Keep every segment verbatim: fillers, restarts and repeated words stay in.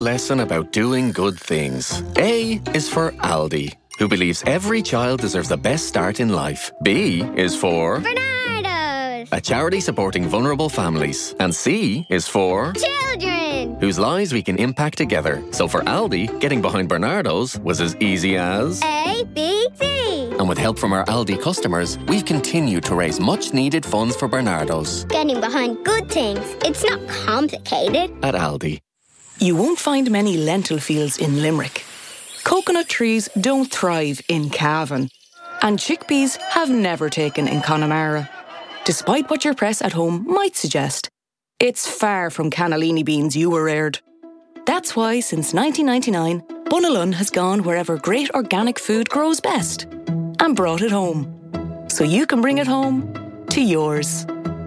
Lesson about doing good things. A is for Aldi, who believes every child deserves the best start in life. B is for Bernardo's, a charity supporting vulnerable families. And C is for children, whose lives we can impact together. So for Aldi, getting behind Bernardo's was as easy as A, B, C. And with help from our Aldi customers, we've continued to raise much needed funds for Bernardo's. Getting behind good things. It's not complicated. At Aldi. You won't find many lentil fields in Limerick. Coconut trees don't thrive in Cavan. And chickpeas have never taken in Connemara. Despite what your press at home might suggest, it's far from cannellini beans you were reared. That's why, since nineteen ninety-nine, Bunalun has gone wherever great organic food grows best and brought it home. So you can bring it home to yours.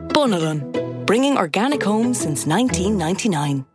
Bunalun, bringing organic home since nineteen ninety-nine.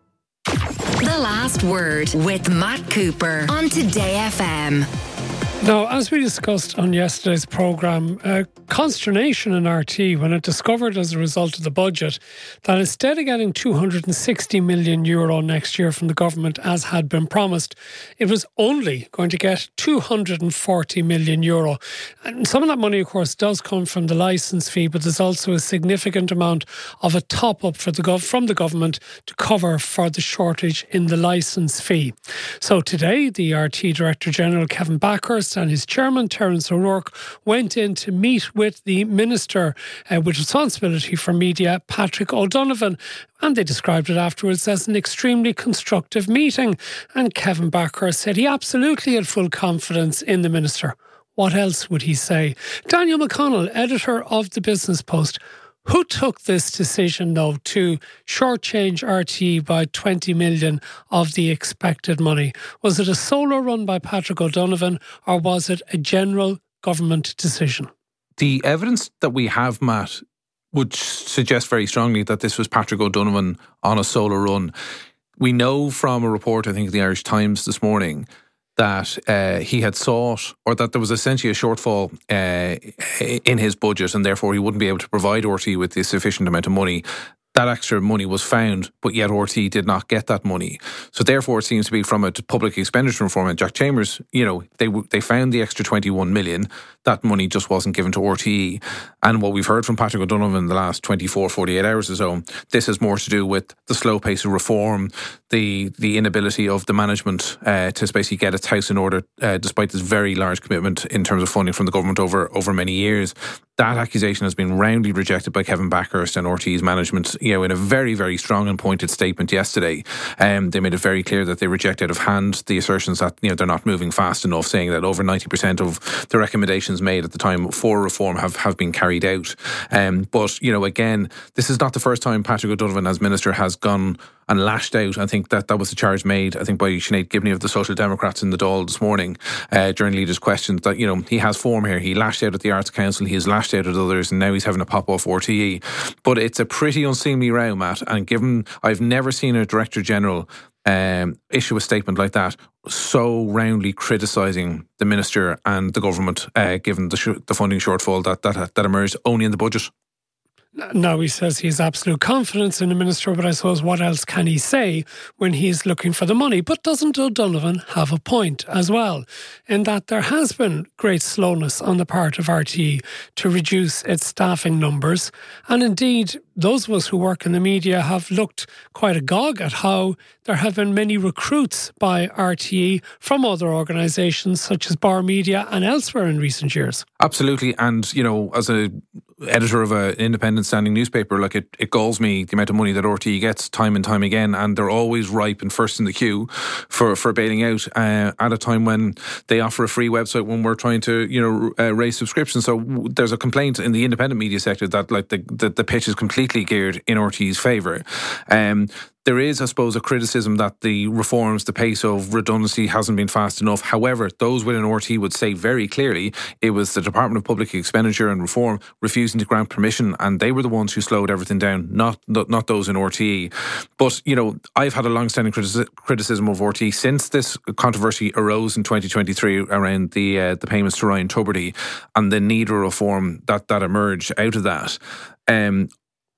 The Last Word with Matt Cooper on Today F M. Now, as we discussed on yesterday's programme, uh, consternation in R T when it discovered as a result of the budget that instead of getting two hundred sixty million euro next year from the government as had been promised, it was only going to get two hundred forty million euro. And some of that money, of course, does come from the licence fee, but there's also a significant amount of a top-up for the gov- from the government to cover for the shortage in the licence fee. So today, the R T Director General, Kevin Backhurst, and his chairman, Terence O'Rourke, went in to meet with the Minister uh, with responsibility for media, Patrick O'Donovan, and they described it afterwards as an extremely constructive meeting. And Kevin Backhurst said he absolutely had full confidence in the Minister. What else would he say? Daniel McConnell, editor of the Business Post, who took this decision, though, to shortchange R T E by twenty million of the expected money? Was it a solo run by Patrick O'Donovan, or was it a general government decision? The evidence that we have, Matt, would suggest very strongly that this was Patrick O'Donovan on a solo run. We know from a report, I think, in the Irish Times this morning, that uh, he had sought, or that there was essentially a shortfall uh, in his budget, and therefore he wouldn't be able to provide R T E with the sufficient amount of money. That extra money was found, but yet R T E did not get that money. So therefore it seems to be from a public expenditure reform, and Jack Chambers, you know, they they found the extra twenty-one million. That money just wasn't given to R T E. And what we've heard from Patrick O'Donovan in the last twenty-four, forty-eight hours or so, this has more to do with the slow pace of reform, the the inability of the management uh, to basically get its house in order, uh, despite this very large commitment in terms of funding from the government over, over many years. That accusation has been roundly rejected by Kevin Backhurst and R T E's management, you know, in a very, very strong and pointed statement yesterday. Um, they made it very clear that they reject out of hand the assertions that, you know, they're not moving fast enough, saying that over ninety percent of the recommendations made at the time for reform have, have been carried out. Um, but, you know, again, this is not the first time Patrick O'Donovan as Minister has gone and lashed out. I think that that was the charge made, I think, by Sinead Gibney of the Social Democrats in the Dáil this morning uh, during leaders' questions, that, you know, he has form here. He lashed out at the Arts Council, he has lashed out at others, and now he's having a pop off R T E. But it's a pretty unseemly row, Matt, and given I've never seen a Director General um, issue a statement like that, so roundly criticising the Minister and the government, uh, given the, sh- the funding shortfall that, that, that emerged only in the budget. Now, he says he has absolute confidence in the Minister, but I suppose what else can he say when he's looking for the money? But doesn't O'Donovan have a point as well, in that there has been great slowness on the part of R T E to reduce its staffing numbers, and indeed those of us who work in the media have looked quite agog at how there have been many recruits by R T E from other organisations such as Bar Media and elsewhere in recent years. Absolutely, and you know, as a editor of an independent standing newspaper, like it, it galls me the amount of money that R T E gets time and time again, and they're always ripe and first in the queue for, for bailing out uh, at a time when they offer a free website when we're trying to, you know, uh, raise subscriptions. So there's a complaint in the independent media sector that like the, the, the pitch is completely geared in R T E's favour. Um, There is, I suppose, a criticism that the reforms, the pace of redundancy hasn't been fast enough. However, those within R T E would say very clearly it was the Department of Public Expenditure and Reform refusing to grant permission, and they were the ones who slowed everything down, not not, not those in R T E. But, you know, I've had a long-standing critici- criticism of R T E since this controversy arose in twenty twenty-three around the uh, the payments to Ryan Tubridy and the need for reform that, that emerged out of that. Um,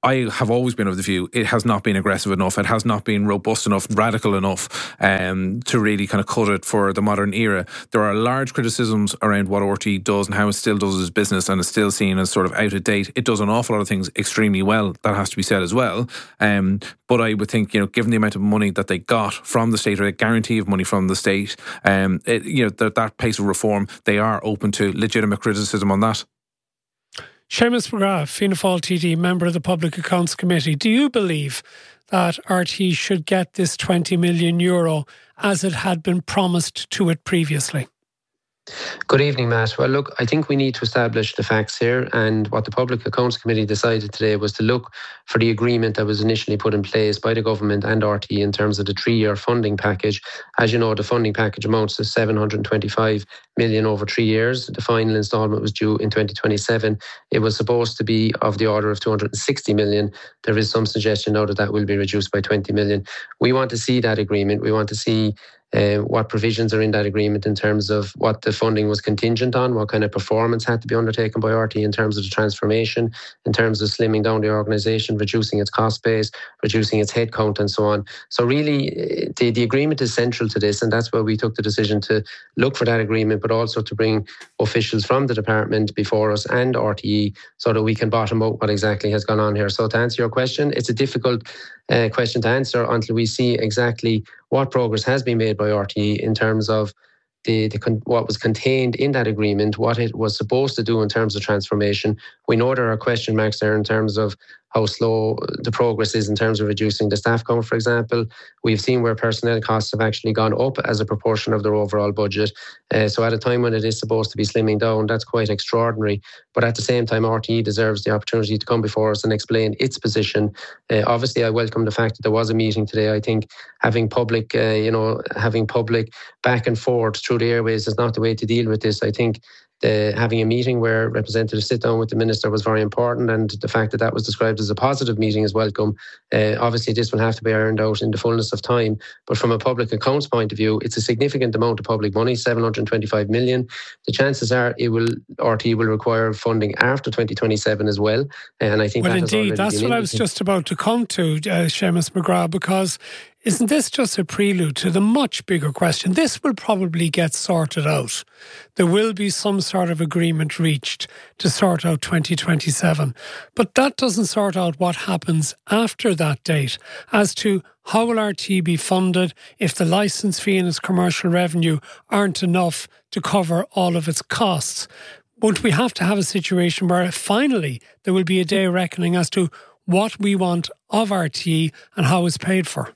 I have always been of the view it has not been aggressive enough. It has not been robust enough, radical enough um, to really kind of cut it for the modern era. There are large criticisms around what R T E does and how it still does its business and is still seen as sort of out of date. It does an awful lot of things extremely well. That has to be said as well. Um, but I would think, you know, given the amount of money that they got from the state, or a guarantee of money from the state, um, it, you know, that, that pace of reform, they are open to legitimate criticism on that. Seamus McGrath, Fianna Fáil T D, member of the Public Accounts Committee. Do you believe that R T E should get this twenty million euro as it had been promised to it previously? Good evening, Matt. Well, look, I think we need to establish the facts here, and what the Public Accounts Committee decided today was to look for the agreement that was initially put in place by the government and R T E in terms of the three-year funding package. As you know, the funding package amounts to seven hundred twenty-five million over three years. The final instalment was due in twenty twenty-seven. It was supposed to be of the order of two hundred sixty million. There is some suggestion now that that will be reduced by twenty million. We want to see that agreement. We want to see Uh, what provisions are in that agreement in terms of what the funding was contingent on, what kind of performance had to be undertaken by R T E in terms of the transformation, in terms of slimming down the organisation, reducing its cost base, reducing its headcount and so on. So really, the, the agreement is central to this, and that's why we took the decision to look for that agreement, but also to bring officials from the department before us and R T E so that we can bottom out what exactly has gone on here. So to answer your question, it's a difficult uh, question to answer until we see exactly what progress has been made by R T E in terms of the, the what was contained in that agreement, what it was supposed to do in terms of transformation. We know there are question marks there in terms of how slow the progress is in terms of reducing the staff count, for example. We've seen where personnel costs have actually gone up as a proportion of their overall budget. Uh, so at a time when it is supposed to be slimming down, that's quite extraordinary. But at the same time, R T E deserves the opportunity to come before us and explain its position. Uh, obviously, I welcome the fact that there was a meeting today. I think having public, uh, you know, having public back and forth through the airways is not the way to deal with this. I think The, having a meeting where representatives sit down with the minister was very important, and the fact that that was described as a positive meeting is welcome. Uh, obviously, this will have to be ironed out in the fullness of time, but from a public accounts point of view, it's a significant amount of public money, seven hundred twenty-five million. The chances are it will R T E will require funding after twenty twenty-seven as well, and I think well, that indeed, that's what I was just about to come to, uh, Seamus McGrath, because isn't this just a prelude to the much bigger question? This will probably get sorted out. There will be some sort of agreement reached to sort out twenty twenty-seven. But that doesn't sort out what happens after that date as to how will R T E be funded if the licence fee and its commercial revenue aren't enough to cover all of its costs. Won't we have to have a situation where finally there will be a day of reckoning as to what we want of R T E and how it's paid for?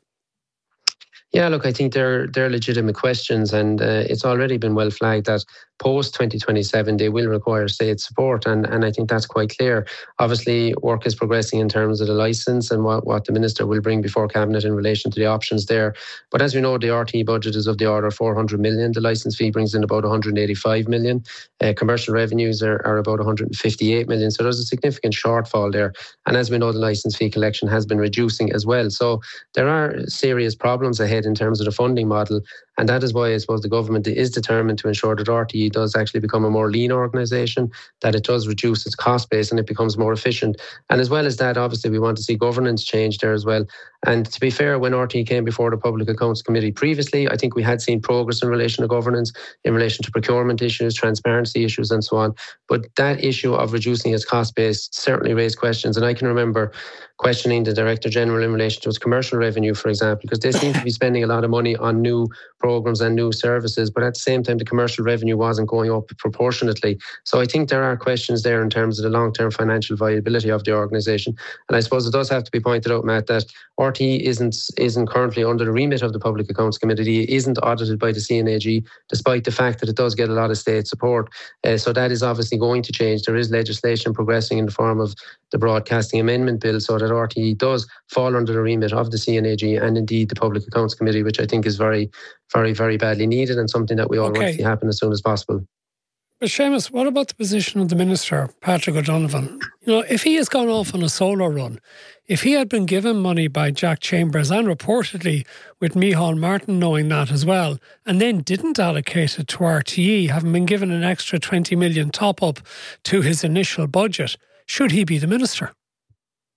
Yeah, look, I think they're they're legitimate questions, and uh, it's already been well flagged that post twenty twenty-seven they will require state support, and, and I think that's quite clear. Obviously, work is progressing in terms of the licence and what, what the minister will bring before Cabinet in relation to the options there. But as we know, the R T E budget is of the order of four hundred million. The licence fee brings in about one hundred eighty-five million. Uh, commercial revenues are, are about one hundred fifty-eight million. So there's a significant shortfall there. And as we know, the licence fee collection has been reducing as well. So there are serious problems ahead in terms of the funding model. And that is why I suppose the government is determined to ensure that R T E does actually become a more lean organisation, that it does reduce its cost base and it becomes more efficient. And as well as that, obviously, we want to see governance change there as well. And to be fair, when R T E came before the Public Accounts Committee previously, I think we had seen progress in relation to governance, in relation to procurement issues, transparency issues and so on. But that issue of reducing its cost base certainly raised questions. And I can remember questioning the Director General in relation to its commercial revenue, for example, because they seem to be spending a lot of money on new programs and new services, but at the same time, the commercial revenue wasn't going up proportionately. So I think there are questions there in terms of the long-term financial viability of the organisation. And I suppose it does have to be pointed out, Matt, that R T E isn't isn't currently under the remit of the Public Accounts Committee. It isn't audited by the C N A G, despite the fact that it does get a lot of state support. Uh, so that is obviously going to change. There is legislation progressing in the form of the Broadcasting Amendment Bill so that R T E does fall under the remit of the C N A G and indeed the Public Accounts Committee, which I think is very, very, very badly needed and something that we all okay. want to see happen as soon as possible. But Seamus, what about the position of the Minister, Patrick O'Donovan? You know, if he has gone off on a solo run, if he had been given money by Jack Chambers and reportedly with Micheál Martin knowing that as well, and then didn't allocate it to R T E, having been given an extra twenty million top up to his initial budget, should he be the Minister?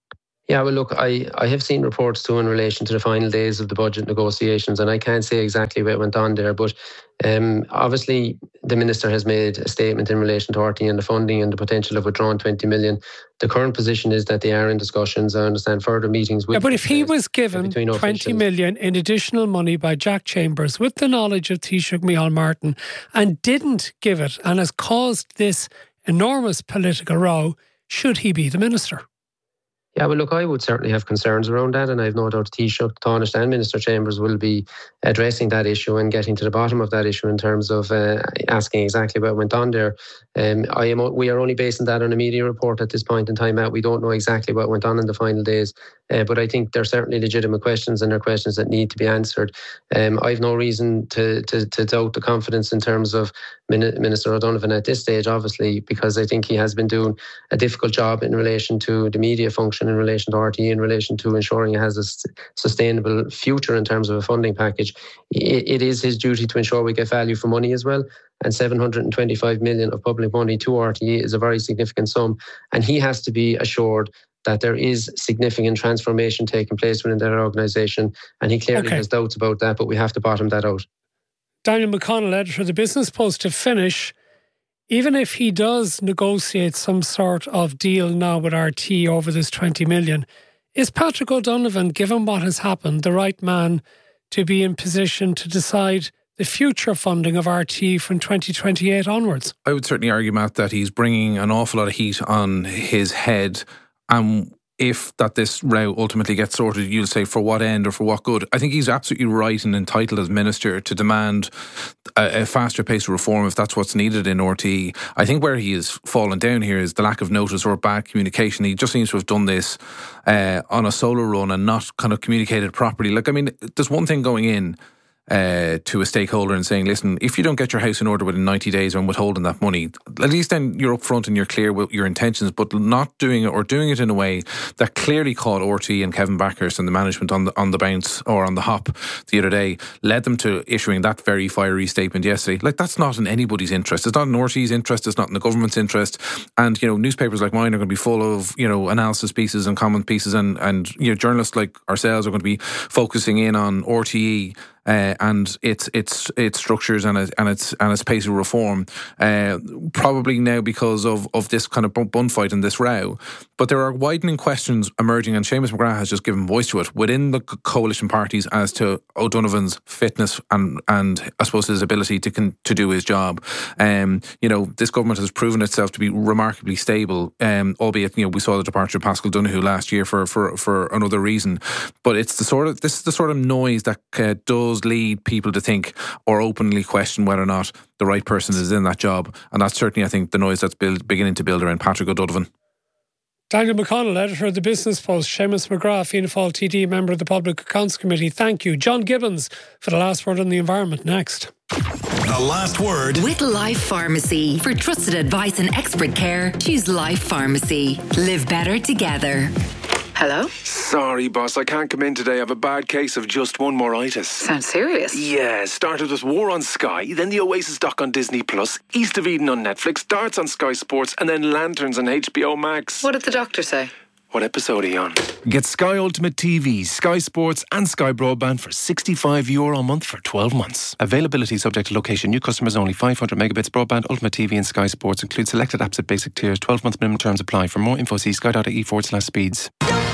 Yeah, well, look, I, I have seen reports too in relation to the final days of the budget negotiations, and I can't say exactly what went on there, but um, obviously the Minister has made a statement in relation to R T E and the funding and the potential of withdrawing twenty million. The current position is that they are in discussions. I understand further meetings with... Yeah, but if he was given twenty million in additional money by Jack Chambers with the knowledge of Taoiseach Micheál Martin and didn't give it and has caused this enormous political row, should he be the Minister? Yeah, well, look, I would certainly have concerns around that, and I have no doubt Taoiseach, Tánaiste and Minister Chambers will be addressing that issue and getting to the bottom of that issue in terms of uh, asking exactly what went on there. Um, I am. We are only basing that on a media report at this point in time. Matt. We don't know exactly what went on in the final days, uh, but I think they're certainly legitimate questions, and they're questions that need to be answered. Um, I've no reason to, to, to doubt the confidence in terms of Minister O'Donovan at this stage, obviously, because I think he has been doing a difficult job in relation to the media function, in relation to R T E, in relation to ensuring it has a sustainable future in terms of a funding package. It, it is his duty to ensure we get value for money as well. And seven hundred twenty-five million of public money to R T E is a very significant sum. And he has to be assured that there is significant transformation taking place within that organisation. And he clearly okay. has doubts about that, but we have to bottom that out. Daniel McConnell, editor of the Business Post, to finish, even if he does negotiate some sort of deal now with R T E over this twenty million, is Patrick O'Donovan, given what has happened, the right man to be in position to decide the future funding of R T E from twenty twenty-eight onwards? I would certainly argue, Matt, that he's bringing an awful lot of heat on his head. And if that this row ultimately gets sorted, you'll say for what end or for what good. I think he's absolutely right and entitled as Minister to demand a, a faster pace of reform if that's what's needed in R T E. I think where he has fallen down here is the lack of notice or bad communication. He just seems to have done this uh, on a solo run and not kind of communicated properly. Like, I mean, there's one thing going in Uh, to a stakeholder and saying, listen, if you don't get your house in order within ninety days and withholding that money, at least then you're upfront and you're clear with your intentions, but not doing it or doing it in a way that clearly caught R T E and Kevin Backhurst and the management on the, on the bounce or on the hop the other day, led them to issuing that very fiery statement yesterday. Like, that's not in anybody's interest. It's not in R T E's interest. It's not in the government's interest. And, you know, newspapers like mine are going to be full of, you know, analysis pieces and comment pieces, and, and you know, journalists like ourselves are going to be focusing in on R T E Uh, and its its its structures and its and its and its pace of reform, uh, probably now because of, of this kind of bun fight and this row. But there are widening questions emerging, and Seamus McGrath has just given voice to it within the coalition parties as to O'Donovan's fitness and and I suppose his ability to con- to do his job. Um, you know, this government has proven itself to be remarkably stable, um, albeit you know we saw the departure of Pascal Donoghue last year for for for another reason. But it's the sort of this is the sort of noise that uh, does lead people to think or openly question whether or not the right person is in that job. And that's certainly, I think, the noise that's build, beginning to build around Patrick O'Donovan. Daniel McConnell, editor of the Business Post. Seamus McGrath, Fianna Fáil T D, member of the Public Accounts Committee. Thank you. John Gibbons for the last word on the environment next. The last word with Life Pharmacy. For trusted advice and expert care, choose Life Pharmacy. Live better together. Hello? Sorry, boss, I can't come in today. I have a bad case of just one moritis. Sounds serious. Yeah, started with War on Sky, then the Oasis doc on Disney Plus, East of Eden on Netflix, Darts on Sky Sports, and then Lanterns on H B O Max. What did the doctor say? What episode are you on? Get Sky Ultimate T V, Sky Sports and Sky Broadband for sixty-five euro a month for twelve months. Availability subject to location. New customers only. five hundred megabits broadband, Ultimate T V and Sky Sports. Include selected apps at basic tiers. twelve month minimum terms apply. For more info, see sky.ie forward slash speeds.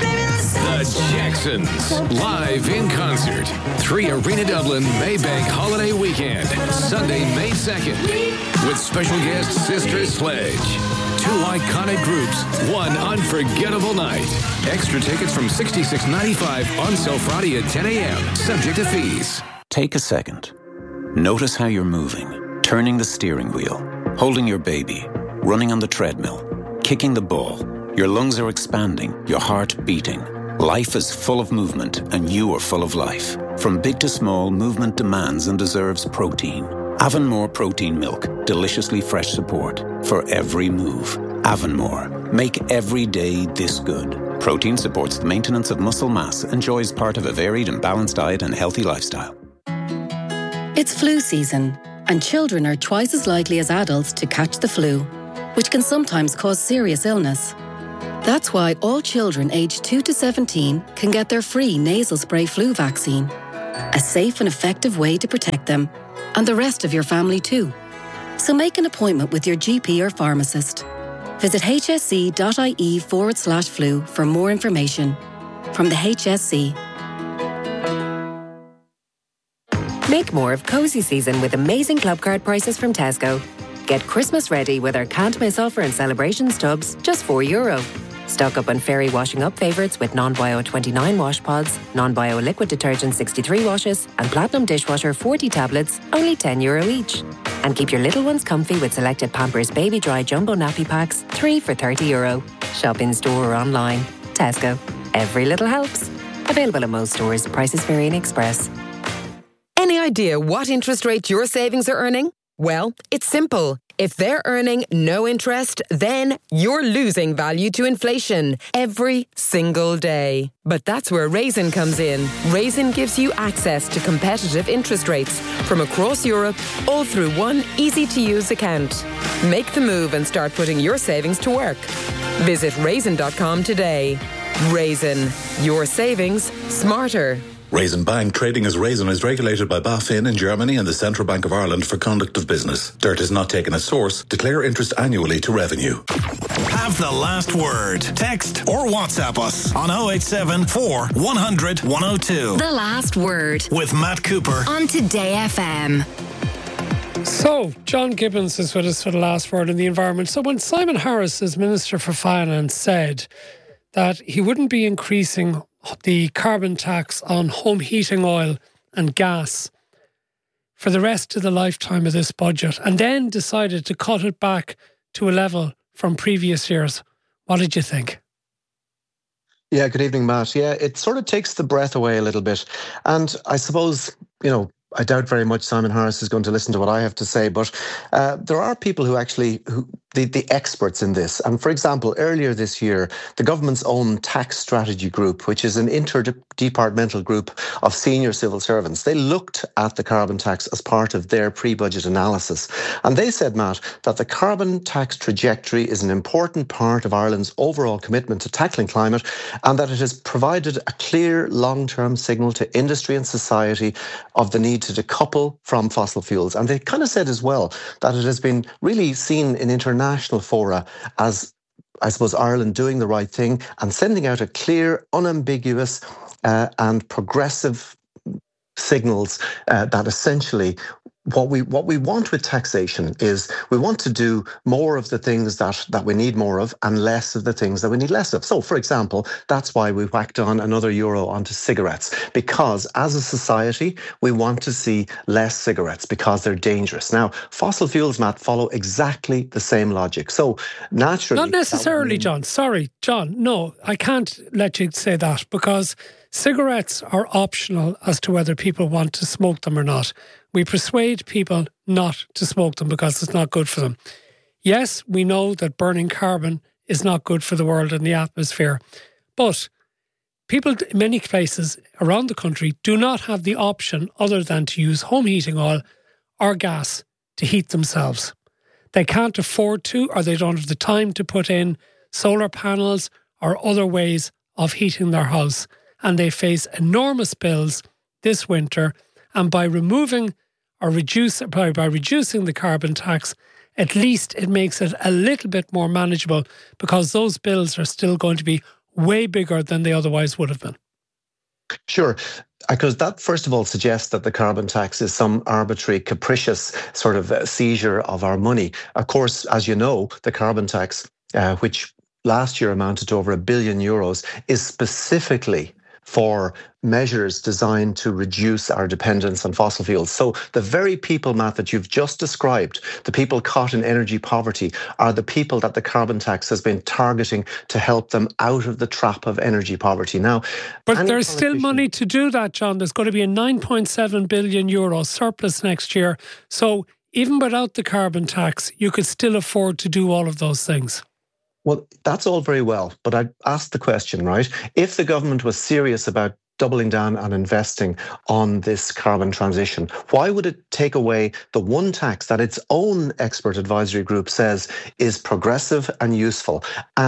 The Jacksons, live in concert. Three Arena Dublin Maybank Holiday Weekend, Sunday, May second, with special guest Sister Sledge. Two iconic groups, one unforgettable night. Extra tickets from sixty-six ninety-five on sale Friday at ten a.m. Subject to fees. Take a second. Notice how you're moving, turning the steering wheel, holding your baby, running on the treadmill, kicking the ball. Your lungs are expanding, your heart beating. Life is full of movement, and you are full of life. From big to small, movement demands and deserves protein. Avonmore Protein Milk, deliciously fresh support for every move. Avonmore, make every day this good. Protein supports the maintenance of muscle mass, enjoys part of a varied and balanced diet and healthy lifestyle. It's flu season, and children are twice as likely as adults to catch the flu, which can sometimes cause serious illness. That's why all children aged two to seventeen can get their free nasal spray flu vaccine. A safe and effective way to protect them, and the rest of your family too. So make an appointment with your G P or pharmacist. Visit hsc.ie forward slash flu for more information. From the H S C. Make more of cosy season with amazing club card prices from Tesco. Get Christmas ready with our can't miss offer and celebrations tubs, just four euro. Stock up on Fairy washing up favourites with non-bio twenty-nine wash pods, non-bio liquid detergent sixty-three washes, and platinum dishwasher forty tablets, only ten euro each. And keep your little ones comfy with selected Pampers Baby Dry Jumbo Nappy Packs, three for thirty euro. Shop in store or online. Tesco. Every little helps. Available at most stores. Prices vary in Express. Any idea what interest rate your savings are earning? Well, it's simple. If they're earning no interest, then you're losing value to inflation every single day. But that's where Raisin comes in. Raisin gives you access to competitive interest rates from across Europe, all through one easy-to-use account. Make the move and start putting your savings to work. Visit raisin dot com today. Raisin, your savings smarter. Raisin Bank trading as Raisin is regulated by BaFin in Germany and the Central Bank of Ireland for conduct of business. Dirt is not taken as source. Declare interest annually to revenue. Have the last word. Text or WhatsApp us on oh eight seven, four, one hundred, one oh two. The Last Word with Matt Cooper on Today F M. So, John Gibbons is with us for the last word in the environment. So when Simon Harris, as Minister for Finance, said that he wouldn't be increasing the carbon tax on home heating oil and gas for the rest of the lifetime of this budget, and then decided to cut it back to a level from previous years, what did you think? Yeah, good evening, Matt. Yeah, it sort of takes the breath away a little bit. And I suppose, you know, I doubt very much Simon Harris is going to listen to what I have to say, but uh, there are people who actually, who the, the experts in this. And for example, earlier this year, the government's own tax strategy group, which is an interdepartmental group of senior civil servants, they looked at the carbon tax as part of their pre-budget analysis. And they said, Matt, that the carbon tax trajectory is an important part of Ireland's overall commitment to tackling climate, and that it has provided a clear long-term signal to industry and society of the need to decouple from fossil fuels. And they kind of said as well that it has been really seen in international fora as, I suppose, Ireland doing the right thing and sending out a clear, unambiguous uh, and progressive signals uh, that essentially what we what we want with taxation is we want to do more of the things that, that we need more of and less of the things that we need less of. So, for example, that's why we whacked on another euro onto cigarettes, because as a society, we want to see less cigarettes because they're dangerous. Now, fossil fuels, Matt, follow exactly the same logic. So, naturally... Not necessarily, mean- John. Sorry, John. No, I can't let you say that, because cigarettes are optional as to whether people want to smoke them or not. We persuade people not to smoke them because it's not good for them. Yes, we know that burning carbon is not good for the world and the atmosphere, but people in many places around the country do not have the option other than to use home heating oil or gas to heat themselves. They can't afford to, or they don't have the time to put in solar panels or other ways of heating their house, and they face enormous bills this winter. And by removing or reduce by, by reducing the carbon tax, at least it makes it a little bit more manageable, because those bills are still going to be way bigger than they otherwise would have been. Sure. Because that, first of all, suggests that the carbon tax is some arbitrary, capricious sort of seizure of our money. Of course, as you know, the carbon tax, uh, which last year amounted to over a billion euros, is specifically for measures designed to reduce our dependence on fossil fuels. So the very people, Matt, that you've just described, the people caught in energy poverty, are the people that the carbon tax has been targeting to help them out of the trap of energy poverty. Now, but there's still money to do that, John. There's going to be a nine point seven billion euro surplus next year. So even without the carbon tax, you could still afford to do all of those things. Well, that's all very well, but I asked the question, right? If the government was serious about doubling down and investing on this carbon transition, why would it take away the one tax that its own expert advisory group says is progressive and useful? And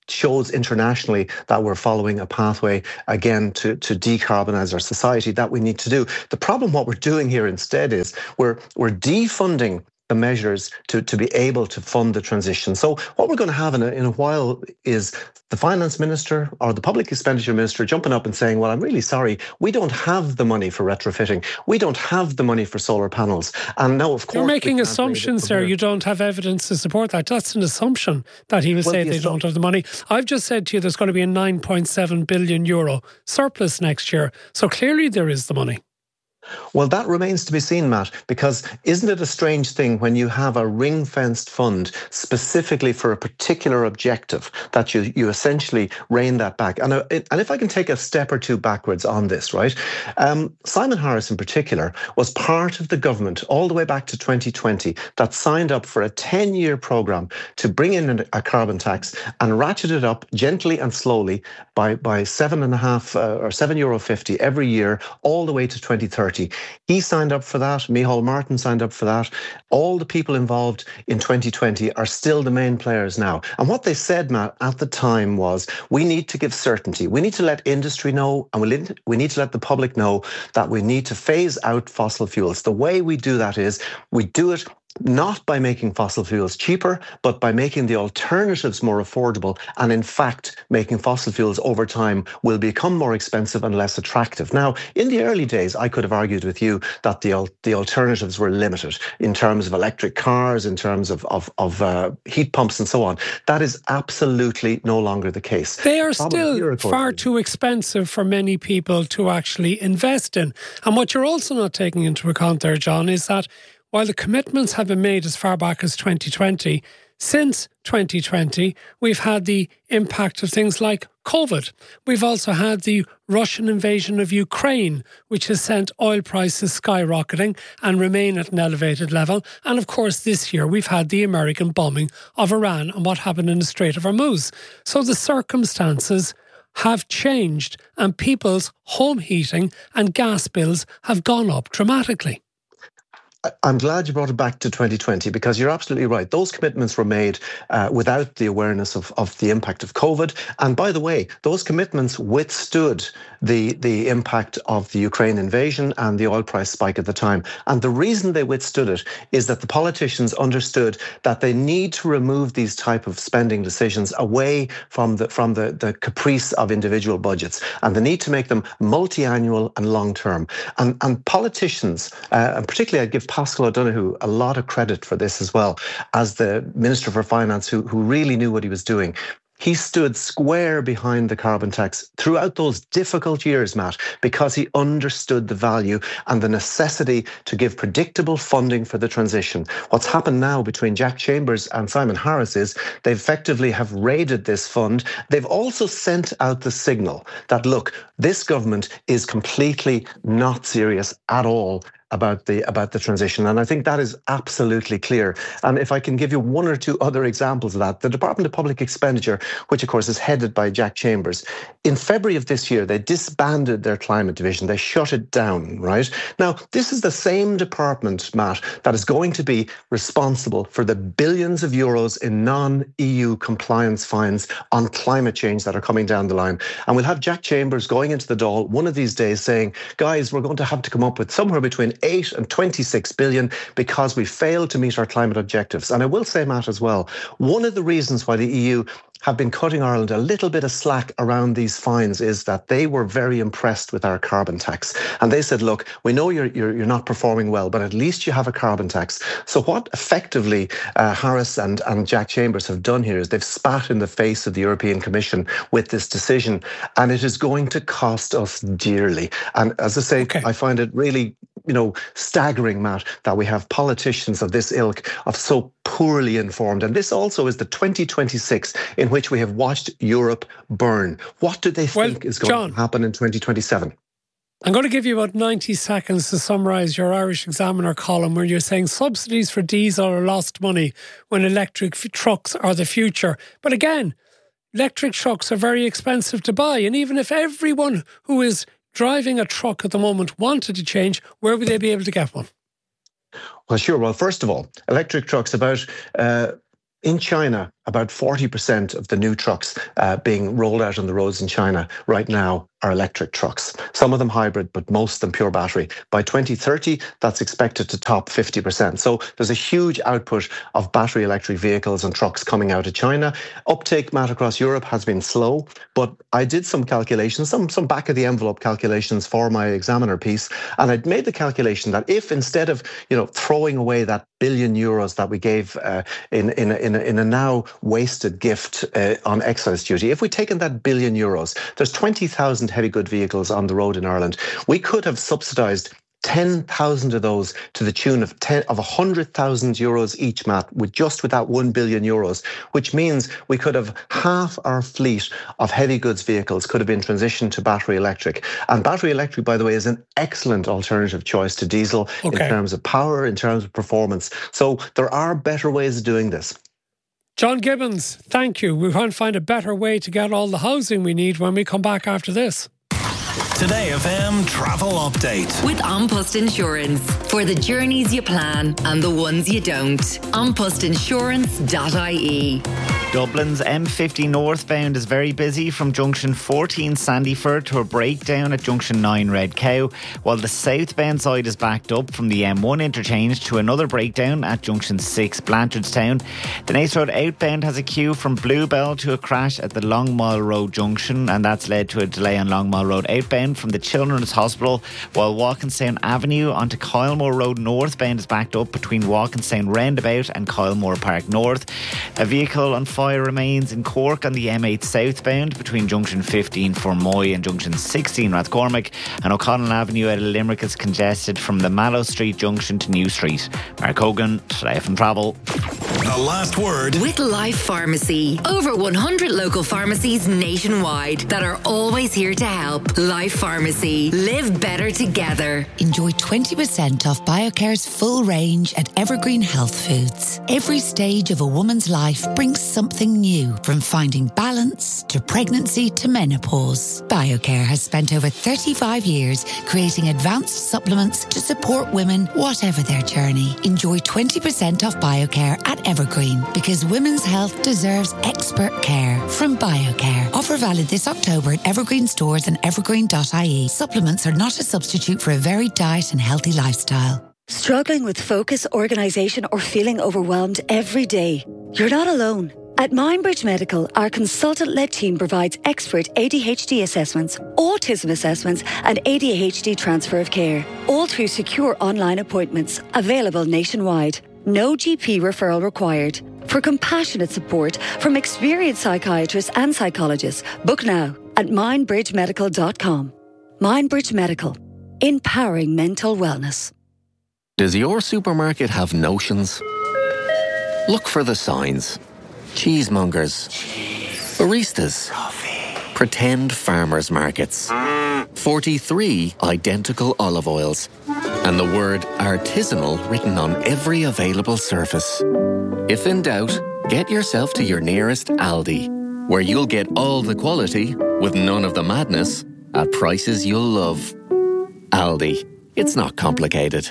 shows internationally that we're following a pathway again to, to decarbonise our society that we need to do. The problem, what we're doing here instead is we're we're defunding the measures to, to be able to fund the transition. So what we're going to have in a, in a while is the finance minister or the public expenditure minister jumping up and saying, well, I'm really sorry, we don't have the money for retrofitting. We don't have the money for solar panels. And now, of course... You're making assumptions there. You don't have evidence to support that. That's an assumption that he will well, say they don't have the money. I've just said to you there's going to be a nine point seven billion euro surplus next year. So clearly there is the money. Well, that remains to be seen, Matt, because isn't it a strange thing when you have a ring-fenced fund specifically for a particular objective that you, you essentially rein that back? And, uh, it, and if I can take a step or two backwards on this, right? Um, Simon Harris in particular was part of the government all the way back to twenty twenty that signed up for a ten-year programme to bring in a carbon tax and ratchet it up gently and slowly by, by seven and a half uh, or seven euro fifty every year all the way to twenty thirty. He signed up for that. Micheál Martin signed up for that. All the people involved in twenty twenty are still the main players now. And what they said, Matt, at the time was, we need to give certainty. We need to let industry know, and we need to let the public know that we need to phase out fossil fuels. The way we do that is we do it not by making fossil fuels cheaper, but by making the alternatives more affordable. And in fact, making fossil fuels over time will become more expensive and less attractive. Now, in the early days, I could have argued with you that the the alternatives were limited in terms of electric cars, in terms of, of, of uh, heat pumps and so on. That is absolutely no longer the case. They are still far too expensive for many people to actually invest in. And what you're also not taking into account there, John, is that while the commitments have been made as far back as twenty twenty, since twenty twenty, we've had the impact of things like COVID. We've also had the Russian invasion of Ukraine, which has sent oil prices skyrocketing and remain at an elevated level. And of course, this year we've had the American bombing of Iran and what happened in the Strait of Hormuz. So the circumstances have changed and people's home heating and gas bills have gone up dramatically. I'm glad you brought it back to twenty twenty because you're absolutely right. Those commitments were made uh, without the awareness of, of the impact of COVID. And by the way, those commitments withstood the, the impact of the Ukraine invasion and the oil price spike at the time. And the reason they withstood it is that the politicians understood that they need to remove these type of spending decisions away from the from the, the caprice of individual budgets. And they need to make them multi-annual and long-term. And, and politicians, uh, and particularly I'd give Paschal O'Donoghue a lot of credit for this as well, as the Minister for Finance who, who really knew what he was doing. He stood square behind the carbon tax throughout those difficult years, Matt, because he understood the value and the necessity to give predictable funding for the transition. What's happened now between Jack Chambers and Simon Harris is they effectively have raided this fund. They've also sent out the signal that, look, this government is completely not serious at all about the about the transition. And I think that is absolutely clear. And if I can give you one or two other examples of that, the Department of Public Expenditure, which of course is headed by Jack Chambers, in February of this year, they disbanded their climate division. They shut it down, right? Now, this is the same department, Matt, that is going to be responsible for the billions of euros in non-E U compliance fines on climate change that are coming down the line. And we'll have Jack Chambers going into the Dáil one of these days saying, guys, we're going to have to come up with somewhere between eight and twenty-six billion because we failed to meet our climate objectives. And I will say, Matt, as well, one of the reasons why the E U have been cutting Ireland a little bit of slack around these fines is that they were very impressed with our carbon tax. And they said, look, we know you're you're, you're not performing well, but at least you have a carbon tax. So what effectively uh, Harris and, and Jack Chambers have done here is they've spat in the face of the European Commission with this decision, and it is going to cost us dearly. And as I say, okay. I find it really, you know, staggering, Matt, that we have politicians of this ilk of so poorly informed. And this also is the twenty twenty-six in which we have watched Europe burn. What do they think well, is going John, to happen in twenty twenty-seven? I'm going to give you about ninety seconds to summarise your Irish Examiner column where you're saying subsidies for diesel are lost money when electric trucks are the future. But again, electric trucks are very expensive to buy. And even if everyone who is driving a truck at the moment wanted to change, where would they be able to get one? Well, sure. Well, first of all, electric trucks about... Uh, In China, about forty percent of the new trucks uh, being rolled out on the roads in China right now are electric trucks. Some of them hybrid, but most of them pure battery. By twenty thirty, that's expected to top fifty percent. So there's a huge output of battery electric vehicles and trucks coming out of China. Uptake, Matt, across Europe has been slow, but I did some calculations, some, some back of the envelope calculations for my examiner piece, and I'd made the calculation that if instead of, you know, throwing away that billion euros that we gave uh, in, in, a, in, a, in a now wasted gift uh, on excise duty, if we'd taken that billion euros, there's twenty thousand heavy good vehicles on the road in Ireland. We could have subsidised ten thousand of those to the tune of ten of one hundred thousand euros each, Matt, with just with that one billion euros, which means we could have half our fleet of heavy goods vehicles could have been transitioned to battery electric. And battery electric, by the way, is an excellent alternative choice to diesel okay. in terms of power, in terms of performance. So there are better ways of doing this. John Gibbons, thank you. We're going to find a better way to get all the housing we need when we come back after this. Today F M Travel Update. With An Post Insurance. For the journeys you plan and the ones you don't. an post insurance dot I E. Dublin's M fifty northbound is very busy from junction fourteen Sandyford to a breakdown at junction nine Red Cow, while the southbound side is backed up from the M one interchange to another breakdown at junction six Blanchardstown. The Naas Road outbound has a queue from Bluebell to a crash at the Long Mile Road junction, and that's led to a delay on Long Mile Road outbound from the Children's Hospital, while Walkinstown Avenue onto Kylemore Road northbound is backed up between Walkinstown Roundabout and Kylemore Park North. A vehicle on fire remains in Cork on the M eight southbound between junction fifteen Fermoy and junction sixteen Rathcormac, and O'Connell Avenue out of Limerick is congested from the Mallow Street junction to New Street. Mark Hogan, Today F M Travel. The last word with Life Pharmacy. Over one hundred local pharmacies nationwide that are always here to help. Life Pharmacy. Live better together. Enjoy twenty percent off BioCare's full range at Evergreen Health Foods. Every stage of a woman's life brings something new, from finding balance to pregnancy to menopause. BioCare has spent over thirty-five years creating advanced supplements to support women whatever their journey. Enjoy twenty percent off BioCare at Evergreen, because women's health deserves expert care from BioCare. Offer valid this October at Evergreen stores and evergreen dot I E. Supplements are not a substitute for a varied diet and healthy lifestyle. Struggling with focus, organisation or feeling overwhelmed every day? You're not alone. At Mindbridge Medical, our consultant-led team provides expert A D H D assessments, autism assessments and A D H D transfer of care, all through secure online appointments, available nationwide. No G P referral required. For compassionate support from experienced psychiatrists and psychologists, book now at mindbridge medical dot com. Mindbridge Medical, empowering mental wellness. Does your supermarket have notions? Look for the signs. Cheesemongers. Baristas. Pretend farmers markets. forty-three identical olive oils. And the word artisanal written on every available surface. If in doubt, get yourself to your nearest Aldi, where you'll get all the quality with none of the madness at prices you'll love. Aldi. It's not complicated.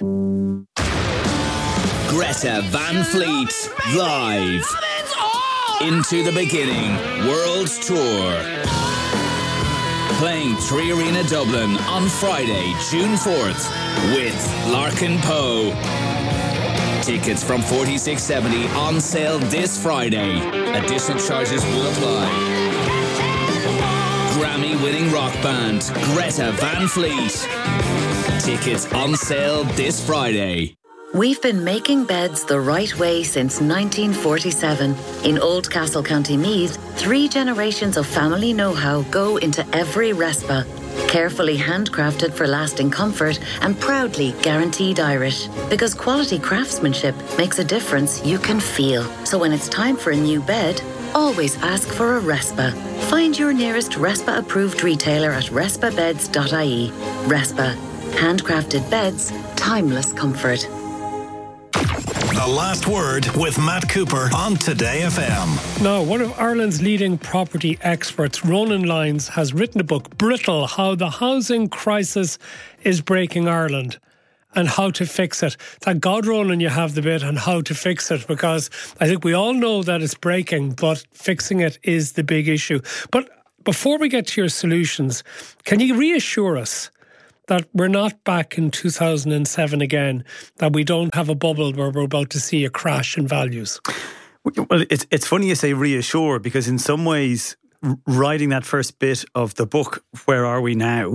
Greta Van Fleet, live. Into the Beginning World Tour. Playing Three Arena Dublin on Friday, June fourth with Larkin Poe. Tickets from forty-six seventy on sale this Friday. Additional charges will apply. Grammy-winning rock band Greta Van Fleet. Tickets on sale this Friday. We've been making beds the right way since nineteen forty-seven. In Oldcastle, County Meath, three generations of family know-how go into every Respa. Carefully handcrafted for lasting comfort and proudly guaranteed Irish. Because quality craftsmanship makes a difference you can feel. So when it's time for a new bed, always ask for a Respa. Find your nearest Respa-approved retailer at respa beds dot I E. Respa. Handcrafted beds, timeless comfort. The Last Word with Matt Cooper on Today F M. Now, one of Ireland's leading property experts, Ronan Lyons, has written a book, Brittle, How the Housing Crisis is Breaking Ireland. and how to fix it. Thank God, Ronan, you have the bit on how to fix it, because I think we all know that it's breaking, but fixing it is the big issue. But before we get to your solutions, can you reassure us that we're not back in two thousand seven again, that we don't have a bubble where we're about to see a crash in values? Well, it's, it's funny you say reassure, because in some ways, writing that first bit of the book, Where Are We Now?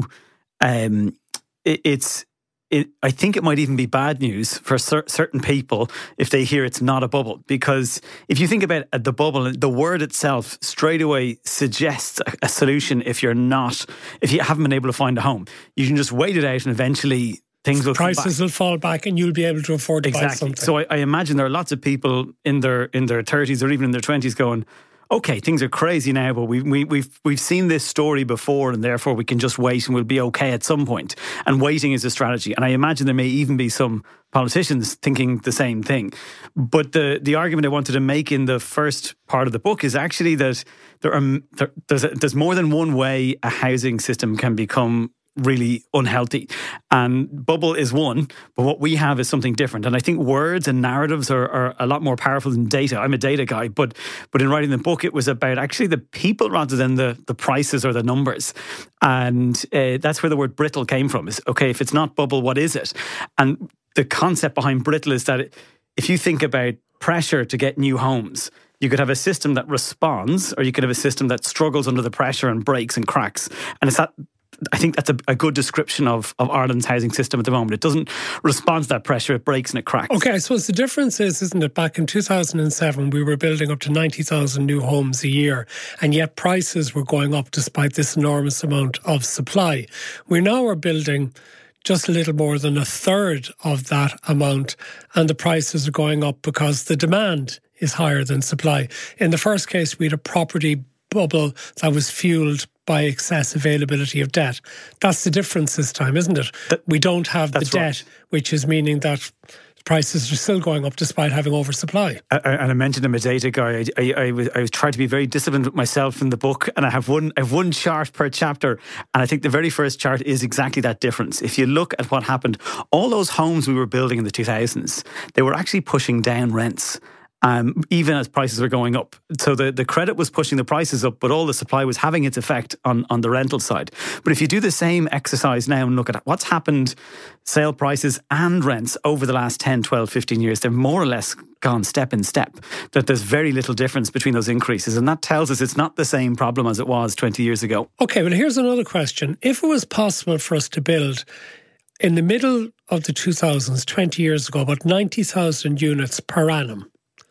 Um, it, it's, it, I think it might even be bad news for cer- certain people if they hear it's not a bubble. Because if you think about the bubble, the word itself straight away suggests a, a solution if you're not, if you haven't been able to find a home. You can just wait it out and eventually things will prices come back. will fall back and you'll be able to afford to exactly. buy something. So I, I imagine there are lots of people in their in their thirties or even in their twenties going, okay, things are crazy now, but we, we, we've we've seen this story before, and therefore we can just wait and we'll be okay at some point. And waiting is a strategy. And I imagine there may even be some politicians thinking the same thing. But the the argument I wanted to make in the first part of the book is actually that there are there, there's a, there's more than one way a housing system can become really unhealthy, and bubble is one, but what we have is something different. And I think words and narratives are, are a lot more powerful than data. I'm a data guy, but but in writing the book, it was about actually the people rather than the the prices or the numbers. And uh, that's where the word brittle came from. Is okay, if it's not bubble, what is it? And the concept behind brittle is that if you think about pressure to get new homes, you could have a system that responds, or you could have a system that struggles under the pressure and breaks and cracks. And it's that, I think that's a, a good description of, of Ireland's housing system at the moment. It doesn't respond to that pressure, it breaks and it cracks. Okay, I suppose the difference is, isn't it, back in two thousand seven, we were building up to ninety thousand new homes a year, and yet prices were going up despite this enormous amount of supply. We now are building just a little more than a third of that amount, and the prices are going up because the demand is higher than supply. In the first case, we had a property bubble that was fueled by excess availability of debt. That's the difference this time, isn't it? That, we don't have the debt, right, which is meaning that prices are still going up despite having oversupply. I, and I mentioned I'm a data guy. I, I, I, was, I was trying to be very disciplined with myself in the book, and I have one I have one chart per chapter, and I think the very first chart is exactly that difference. If you look at what happened, all those homes we were building in the two thousands, they were actually pushing down rents. Um, even as prices were going up. So the, the credit was pushing the prices up, but all the supply was having its effect on, on the rental side. But if you do the same exercise now and look at what's happened, sale prices and rents over the last ten, twelve, fifteen years, they've more or less gone step in step, that there's very little difference between those increases. And that tells us it's not the same problem as it was twenty years ago. Okay, well, here's another question. If it was possible for us to build in the middle of the two thousands, twenty years ago, about ninety thousand units per annum,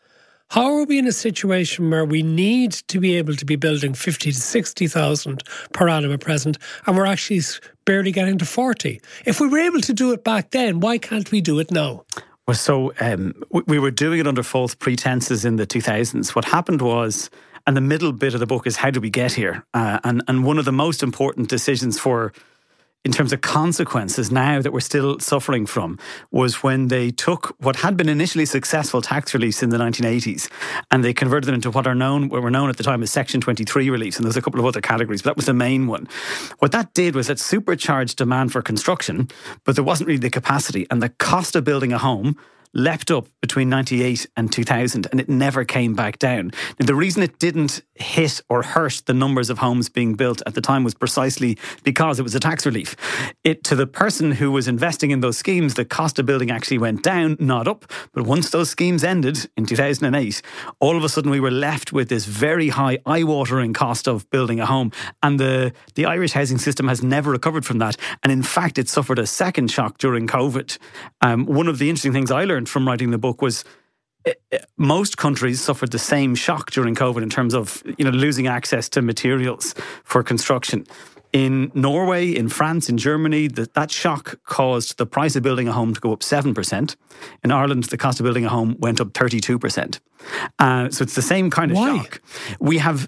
how are we in a situation where we need to be able to be building fifty to sixty thousand per annum at present, and we're actually barely getting to forty? If we were able to do it back then, why can't we do it now? Well, so um, we were doing it under false pretenses in the two thousands. What happened was, and the middle bit of the book is how do we get here? Uh, and, and one of the most important decisions for in terms of consequences now that we're still suffering from, was when they took what had been initially successful tax reliefs in the nineteen eighties and they converted them into what are known, what were known at the time as Section twenty-three reliefs, and there's a couple of other categories, but that was the main one. What that did was it supercharged demand for construction, but there wasn't really the capacity, and the cost of building a home leapt up between ninety-eight and two thousand, and it never came back down. Now, the reason it didn't hit or hurt the numbers of homes being built at the time was precisely because it was a tax relief. It, to the person who was investing in those schemes, the cost of building actually went down, not up. But once those schemes ended in two thousand eight, all of a sudden we were left with this very high, eye-watering cost of building a home. And the, the Irish housing system has never recovered from that. And in fact, it suffered a second shock during COVID. Um, one of the interesting things I learned from writing the book was most countries suffered the same shock during COVID in terms of, you know, losing access to materials for construction. In Norway, in France, in Germany, that, that shock caused the price of building a home to go up seven percent. In Ireland, the cost of building a home went up thirty-two percent. Uh, so it's the same kind of Why? shock. We have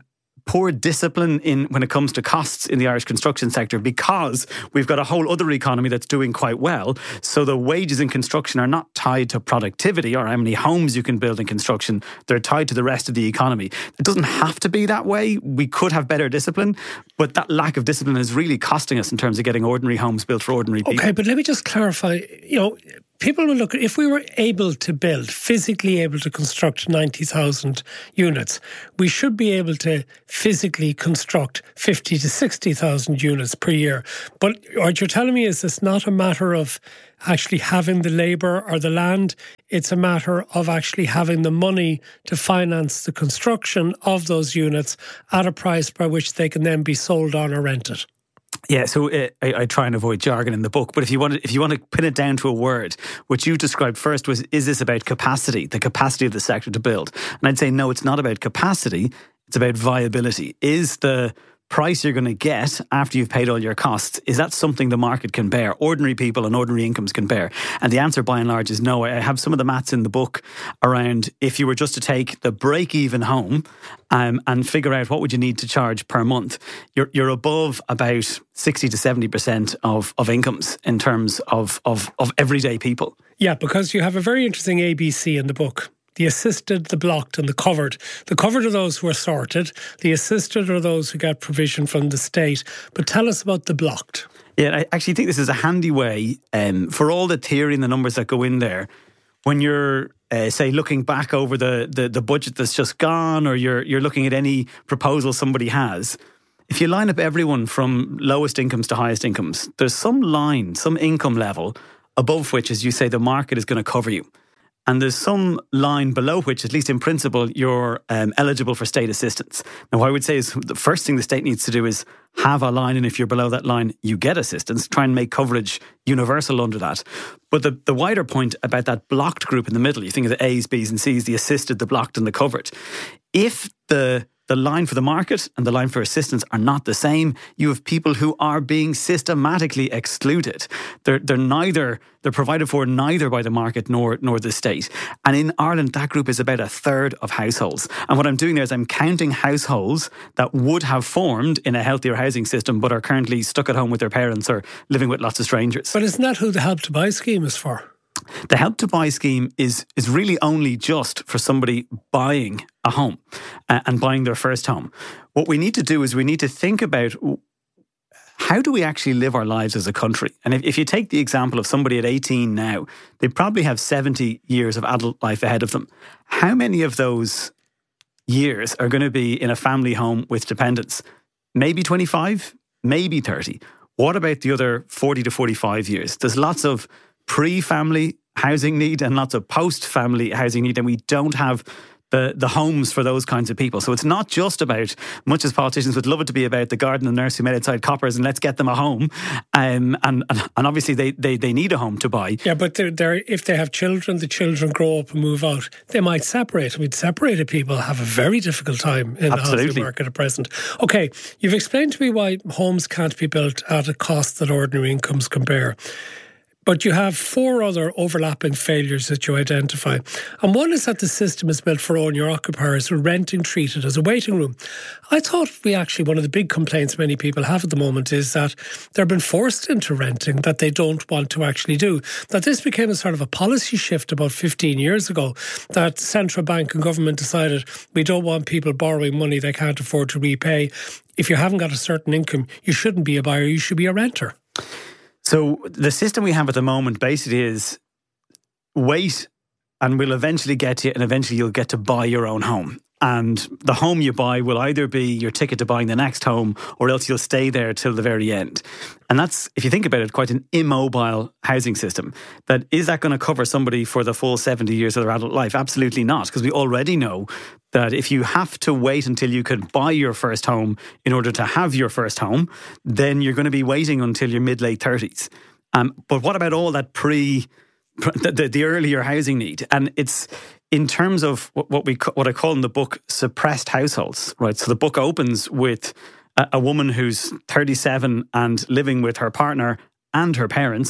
poor discipline in when it comes to costs in the Irish construction sector, because we've got a whole other economy that's doing quite well. So the wages in construction are not tied to productivity or how many homes you can build in construction. They're tied to the rest of the economy. It doesn't have to be that way. We could have better discipline, but that lack of discipline is really costing us in terms of getting ordinary homes built for ordinary people. Okay, but let me just clarify, you know, people will look at, if we were able to build, physically able to construct ninety thousand units, we should be able to physically construct fifty to sixty thousand units per year. But what you're telling me is it's not a matter of actually having the labour or the land, it's a matter of actually having the money to finance the construction of those units at a price by which they can then be sold on or rented. Yeah, so uh, I, I try and avoid jargon in the book, but if you want to, if you want to pin it down to a word, what you described first was, is this about capacity, the capacity of the sector to build? And I'd say, no, it's not about capacity, it's about viability. Is the price you're going to get after you've paid all your costs, is that something the market can bear, ordinary people and ordinary incomes can bear? And the answer by and large is no. I have some of the maths in the book around if you were just to take the break-even home um, and figure out what would you need to charge per month, you're you're above about sixty to seventy percent of, of incomes in terms of, of, of everyday people. Yeah, because you have a very interesting A B C in the book. The assisted, the blocked and the covered. The covered are those who are sorted. The assisted are those who get provision from the state. But tell us about the blocked. Yeah, I actually think this is a handy way um, for all the theory and the numbers that go in there. When you're, uh, say, looking back over the, the, the budget that's just gone, or you're you're looking at any proposal somebody has, if you line up everyone from lowest incomes to highest incomes, there's some line, some income level above which, as you say, the market is going to cover you. And there's some line below which, at least in principle, you're um, eligible for state assistance. Now, what I would say is the first thing the state needs to do is have a line, and if you're below that line, you get assistance. Try and make coverage universal under that. But the, the wider point about that blocked group in the middle, you think of the A's, B's and C's, the assisted, the blocked and the covered. If the the line for the market and the line for assistance are not the same, you have people who are being systematically excluded. They're they're neither they're provided for neither by the market nor nor the state. And in Ireland, that group is about a third of households. And what I'm doing there is I'm counting households that would have formed in a healthier housing system but are currently stuck at home with their parents or living with lots of strangers. But isn't that who the Help to Buy scheme is for? The Help to Buy scheme is is really only just for somebody buying a home uh, and buying their first home. What we need to do is we need to think about how do we actually live our lives as a country? And if, if you take the example of somebody at eighteen now, they probably have seventy years of adult life ahead of them. How many of those years are going to be in a family home with dependents? Maybe twenty-five, maybe thirty. What about the other forty to forty-five years? There's lots of pre-family housing need and lots of post-family housing need, and we don't have the the homes for those kinds of people. So it's not just about, much as politicians would love it to be about the garden and nurse who met outside Coppers and let's get them a home, um, and, and and obviously they, they, they need a home to buy. Yeah, but they're, they're, if they have children, the children grow up and move out, they might separate. I mean, separated people have a very difficult time in Absolutely. the housing market at present. Okay, you've explained to me why homes can't be built at a cost that ordinary incomes can bear. But you have four other overlapping failures that you identify. And one is that the system is built for owner occupiers with renting treated as a waiting room. I thought we actually, one of the big complaints many people have at the moment is that they've been forced into renting that they don't want to actually do. That this became a sort of a policy shift about fifteen years ago, that central bank and government decided we don't want people borrowing money they can't afford to repay. If you haven't got a certain income, you shouldn't be a buyer, you should be a renter. So the system we have at the moment basically is wait and we'll eventually get to you, and eventually you'll get to buy your own home. And the home you buy will either be your ticket to buying the next home, or else you'll stay there till the very end. And that's, if you think about it, quite an immobile housing system. That is that going to cover somebody for the full seventy years of their adult life? Absolutely not, because we already know that if you have to wait until you can buy your first home in order to have your first home, then you're going to be waiting until your mid-late thirties. Um, but what about all that pre, the, the, the earlier housing need? And it's in terms of what we what I call in the book suppressed households, right? So the book opens with a, a woman who's thirty-seven and living with her partner and her parents,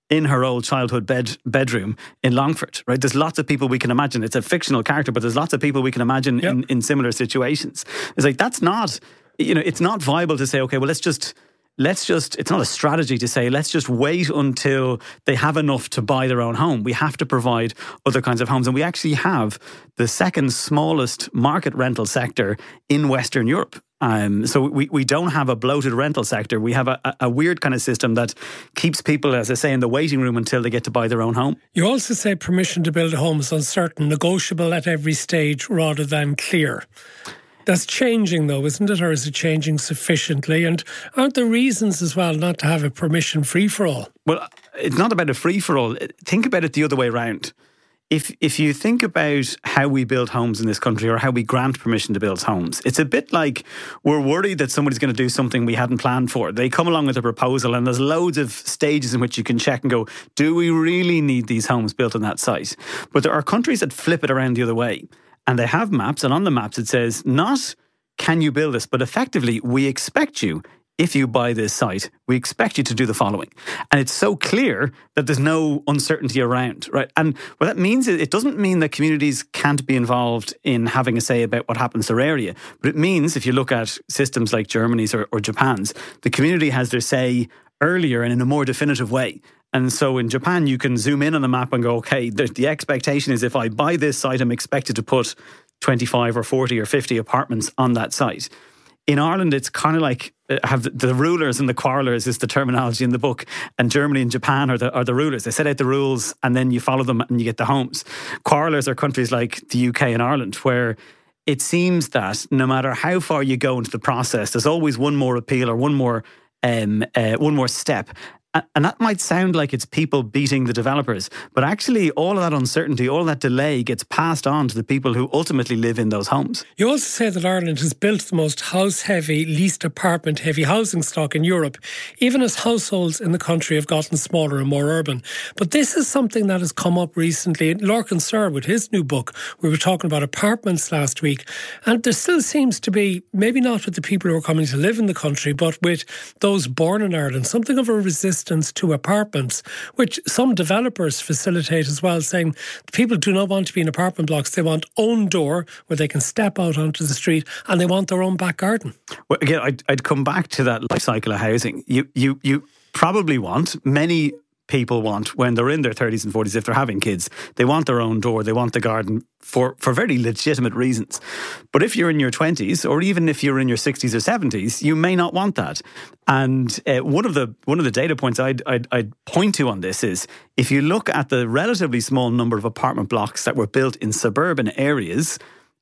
in her old childhood bed bedroom in Longford, right? There's lots of people we can imagine. It's a fictional character, but there's lots of people we can imagine yep. in, in similar situations. It's like, that's not, you know, it's not viable to say, okay, well, let's just, let's just, it's not a strategy to say, let's just wait until they have enough to buy their own home. We have to provide other kinds of homes. And we actually have the second smallest market rental sector in Western Europe. Um, so we, we don't have a bloated rental sector. We have a, a weird kind of system that keeps people, as I say, in the waiting room until they get to buy their own home. You also say permission to build a home is uncertain, negotiable at every stage rather than clear. That's changing though, isn't it? Or is it changing sufficiently? And aren't there reasons as well not to have a permission free-for-all? Well, it's not about a free-for-all. Think about it the other way around. If if you think about how we build homes in this country or how we grant permission to build homes, it's a bit like we're worried that somebody's going to do something we hadn't planned for. They come along with a proposal and there's loads of stages in which you can check and go, do we really need these homes built on that site? But there are countries that flip it around the other way. And they have maps, and on the maps it says, not can you build this, but effectively we expect you, if you buy this site, we expect you to do the following. And it's so clear that there's no uncertainty around, right? And what that means is it doesn't mean that communities can't be involved in having a say about what happens to their area. But it means if you look at systems like Germany's or, or Japan's, the community has their say earlier and in a more definitive way. And so in Japan, you can zoom in on the map and go, okay, the, the expectation is if I buy this site, I'm expected to put twenty-five or forty or fifty apartments on that site. In Ireland, it's kind of like uh, have the, the rulers and the quarrelers is the terminology in the book. And Germany and Japan are the, are the rulers. They set out the rules and then you follow them and you get the homes. Quarrelers are countries like the U K and Ireland, where it seems that no matter how far you go into the process, there's always one more appeal or one more um, uh, one more step. And that might sound like it's people beating the developers, but actually all of that uncertainty, all of that delay gets passed on to the people who ultimately live in those homes. You also say that Ireland has built the most house-heavy, least apartment-heavy housing stock in Europe, even as households in the country have gotten smaller and more urban. But this is something that has come up recently. Lorcan Sir, with his new book, we were talking about apartments last week, and there still seems to be, maybe not with the people who are coming to live in the country, but with those born in Ireland, something of a resistance to apartments, which some developers facilitate as well, saying people do not want to be in apartment blocks. They want own door where they can step out onto the street, and they want their own back garden. Well, again, I'd, I'd come back to that life cycle of housing. You, you, you probably want, many people want, when they're in their thirties and forties, if they're having kids, they want their own door, they want the garden for, for very legitimate reasons. But if you're in your twenties, or even if you're in your sixties or seventies, you may not want that. And uh, one of the one of the data points I'd, I'd, I'd point to on this is, if you look at the relatively small number of apartment blocks that were built in suburban areas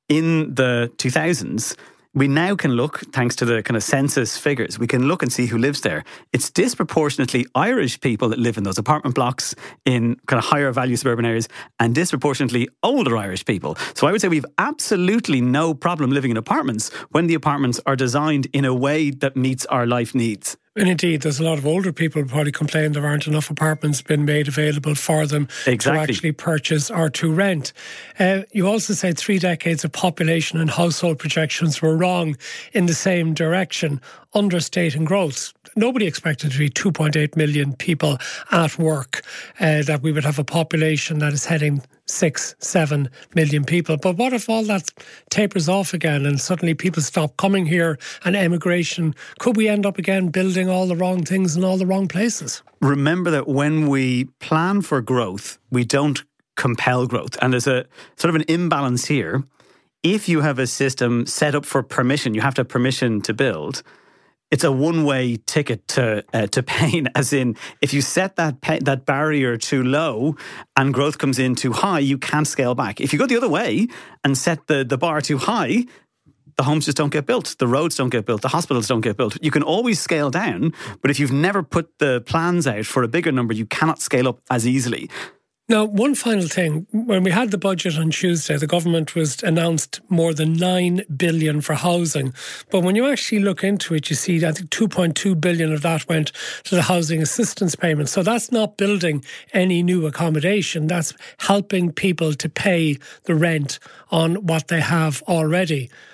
in the two thousands, we now can look, thanks to the kind of census figures, we can look and see who lives there. It's disproportionately Irish people that live in those apartment blocks in kind of higher value suburban areas, and disproportionately older Irish people. So I would say we've absolutely no problem living in apartments when the apartments are designed in a way that meets our life needs. And indeed, there's a lot of older people who probably complain there aren't enough apartments been made available for them exactly. to actually purchase or to rent. Uh, you also said three decades of population and household projections were wrong in the same direction, understating growth. Nobody expected to be two point eight million people at work, uh, that we would have a population that is heading six, seven million people. But what if all that tapers off again and suddenly people stop coming here and emigration? Could we end up again building all the wrong things in all the wrong places? Remember that when we plan for growth, we don't compel growth. And there's a sort of an imbalance here. If you have a system set up for permission, you have to have permission to build. It's a one-way ticket to uh, to pain, as in, if you set that pay, that barrier too low and growth comes in too high, you can't scale back. If you go the other way and set the, the bar too high, the homes just don't get built, the roads don't get built, the hospitals don't get built. You can always scale down, but if you've never put the plans out for a bigger number, you cannot scale up as easily. Now, one final thing. When we had the budget on Tuesday, the government was announced more than nine billion dollars for housing. But when you actually look into it, you see I think two point two billion dollars of that went to the housing assistance payment. So that's not building any new accommodation. That's helping people to pay the rent on what they have already.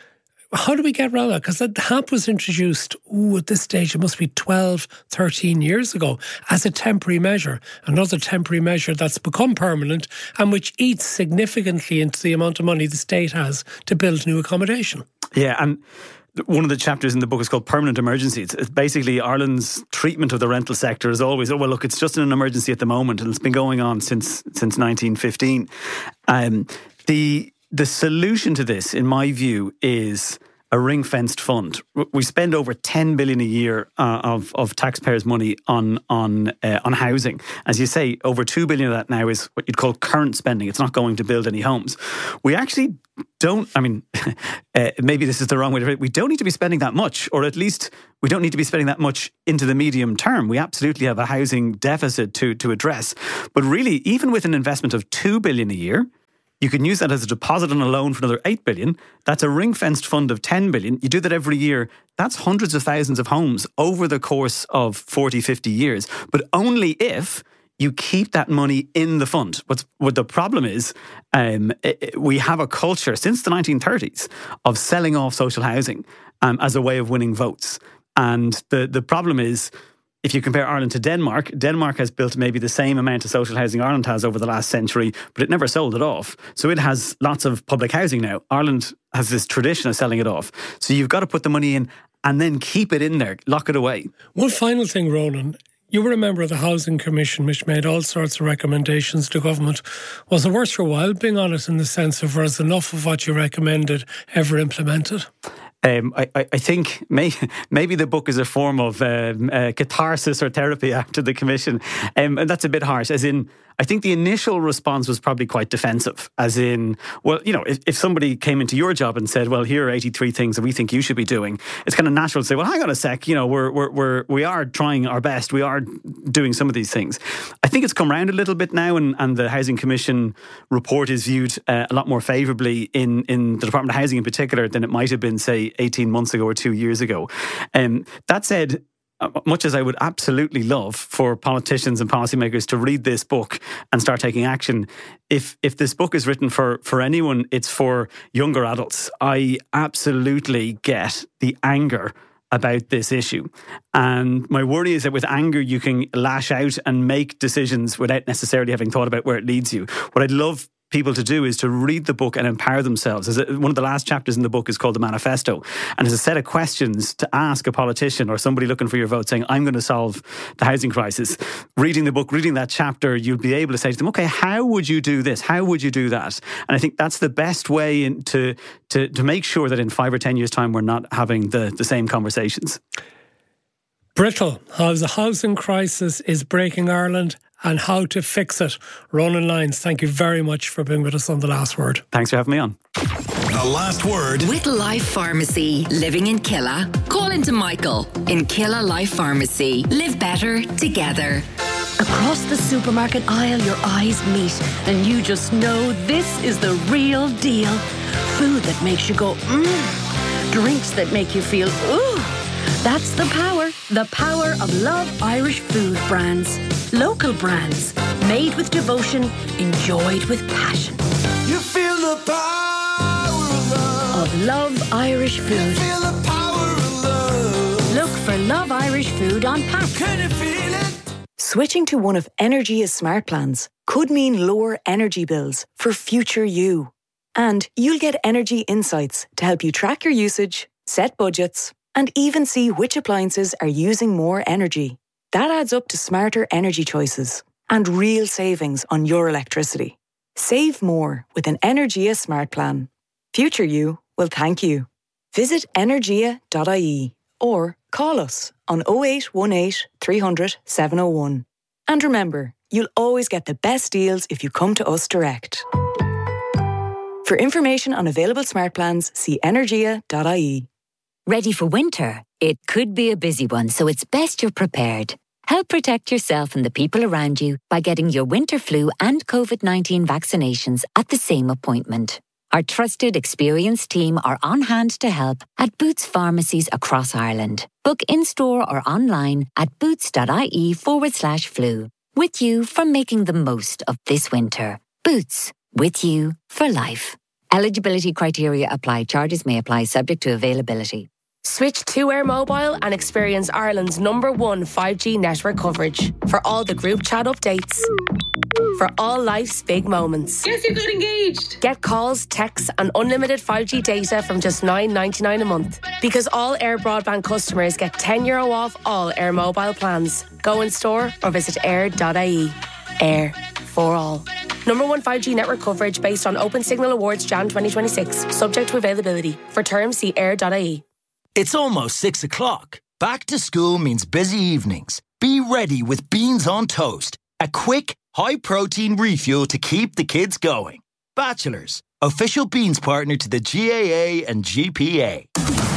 how do we get around that? Because the H A P was introduced, ooh, at this stage, it must be twelve, thirteen years ago, as a temporary measure. Another temporary measure that's become permanent and which eats significantly into the amount of money the state has to build new accommodation. Yeah, and one of the chapters in the book is called Permanent Emergency. It's, it's basically Ireland's treatment of the rental sector is always, oh, well, look, it's just an emergency at the moment, and it's been going on since since nineteen fifteen. Um, the the solution to this, in my view, is a ring-fenced fund. We spend over ten billion a year uh, of of taxpayers' money on on uh, on housing. As you say, over two billion of that now is what you'd call current spending. It's not going to build any homes. We actually don't. I mean, uh, maybe this is the wrong way to put it. We don't need to be spending that much, or at least we don't need to be spending that much into the medium term. We absolutely have a housing deficit to to address. But really, even with an investment of two billion a year, you can use that as a deposit on a loan for another eight billion. That's a ring-fenced fund of ten billion. You do that every year. That's hundreds of thousands of homes over the course of forty, fifty years. But only if you keep that money in the fund. What's, what the problem is, um, it, we have a culture since the nineteen thirties of selling off social housing um, as a way of winning votes. And the, the problem is, if you compare Ireland to Denmark, Denmark has built maybe the same amount of social housing Ireland has over the last century, but it never sold it off. So it has lots of public housing now. Ireland has this tradition of selling it off. So you've got to put the money in and then keep it in there, lock it away. One final thing, Ronan. You were a member of the Housing Commission, which made all sorts of recommendations to government. Was it worth your while being on it, in the sense of, was enough of what you recommended ever implemented? Um, I, I think may, maybe the book is a form of um, uh, catharsis or therapy after the commission. Um, and that's a bit harsh, as in, I think the initial response was probably quite defensive, as in, well, you know, if, if somebody came into your job and said, well, here are eighty-three things that we think you should be doing, it's kind of natural to say, well, hang on a sec, you know, we're, we're, we're, we are trying our best, we are doing some of these things. I think it's come round a little bit now, and, and the Housing Commission report is viewed uh, a lot more favourably in, in the Department of Housing in particular than it might have been, say, eighteen months ago or two years ago. Um, that said, much as I would absolutely love for politicians and policymakers to read this book and start taking action, if if this book is written for, for anyone, it's for younger adults. I absolutely get the anger about this issue. And my worry is that with anger, you can lash out and make decisions without necessarily having thought about where it leads you. What I'd love people to do is to read the book and empower themselves. One of the last chapters in the book is called The Manifesto, and it's a set of questions to ask a politician or somebody looking for your vote saying, I'm going to solve the housing crisis. Reading the book, reading that chapter, you'll be able to say to them, okay, how would you do this? How would you do that? And I think that's the best way in to, to, to make sure that in five or ten years' time, we're not having the, the same conversations. Brittle, how the housing crisis is breaking Ireland and how to fix it. Ronan Lyons, thank you very much for being with us on The Last Word. Thanks for having me on. The Last Word. With Life Pharmacy, living in Killa. Call into Michael in Killa Life Pharmacy. Live better together. Across the supermarket aisle, your eyes meet, and you just know this is the real deal. Food that makes you go, mmm. Drinks that make you feel, ooh. That's the power, the power of Love Irish food brands. Local brands, made with devotion, enjoyed with passion. You feel the power of love. Of Love Irish food. You feel the power of love. Look for Love Irish food on pack. Can you feel it? Switching to one of Energia's smart plans could mean lower energy bills for future you. And you'll get energy insights to help you track your usage, set budgets, and even see which appliances are using more energy. That adds up to smarter energy choices and real savings on your electricity. Save more with an Energia smart plan. Future you will thank you. Visit energia dot I E or call us on oh eight one eight, three hundred, seven oh one. And remember, you'll always get the best deals if you come to us direct. For information on available smart plans, see energia dot I E. Ready for winter? It could be a busy one, so it's best you're prepared. Help protect yourself and the people around you by getting your winter flu and COVID nineteen vaccinations at the same appointment. Our trusted, experienced team are on hand to help at Boots pharmacies across Ireland. Book in-store or online at boots.ie forward slash flu. With you for making the most of this winter. Boots, with you for life. Eligibility criteria apply. Charges may apply subject to availability. Switch to Air Mobile and experience Ireland's number one five G network coverage. For all the group chat updates. For all life's big moments. Guess who got engaged? Get calls, texts and unlimited five G data from just nine ninety-nine a month. Because all Air Broadband customers get ten euro off all Air Mobile plans. Go in store or visit air dot I E. Air. For all. Number one five G network coverage based on Open Signal Awards January twenty twenty-six. Subject to availability. For terms, see air dot I E. It's almost six o'clock. Back to school means busy evenings. Be ready with Beans on Toast. A quick, high-protein refuel to keep the kids going. Bachelors, official Beans partner to the G A A and G P A.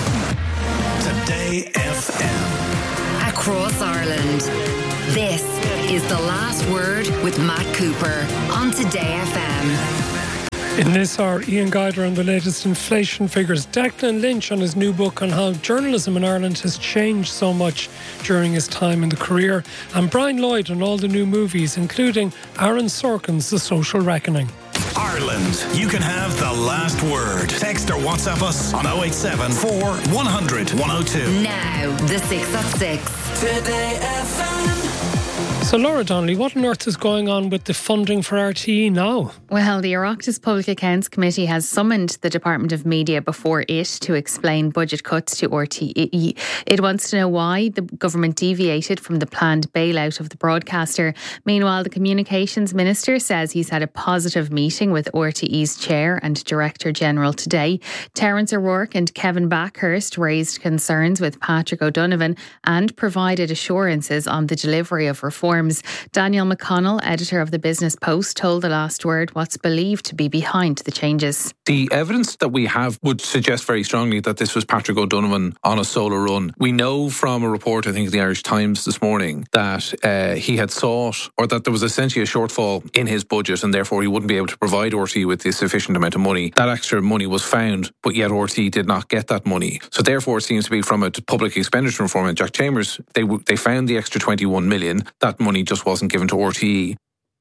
Today F M. Across Ireland. This is The Last Word with Matt Cooper on Today F M. In this hour, Ian Guider on the latest inflation figures, Declan Lynch on his new book on how journalism in Ireland has changed so much during his time in the career, and Brian Lloyd on all the new movies, including Aaron Sorkin's The Social Reckoning. Ireland, you can have the last word. Text or WhatsApp us on oh eight seven, four, one hundred, one oh two. Now, the six at six. Today F M. So Laura Donnelly, what on earth is going on with the funding for R T E now? Well, the Oireachtas Public Accounts Committee has summoned the Department of Media before it to explain budget cuts to R T E. It wants to know why the government deviated from the planned bailout of the broadcaster. Meanwhile, the Communications Minister says he's had a positive meeting with R T E's Chair and Director General today. Terence O'Rourke and Kevin Backhurst raised concerns with Patrick O'Donovan and provided assurances on the delivery of reform. Daniel McConnell, editor of the Business Post, told The Last Word what's believed to be behind the changes. The evidence that we have would suggest very strongly that this was Patrick O'Donovan on a solo run. We know from a report, I think, in the Irish Times this morning, that uh, he had sought, or that there was essentially a shortfall in his budget and therefore he wouldn't be able to provide R T E with the sufficient amount of money. That extra money was found, but yet R T E did not get that money. So therefore it seems to be from a public expenditure informant, Jack Chambers, they they found the extra twenty-one million. That money just wasn't given to R T E.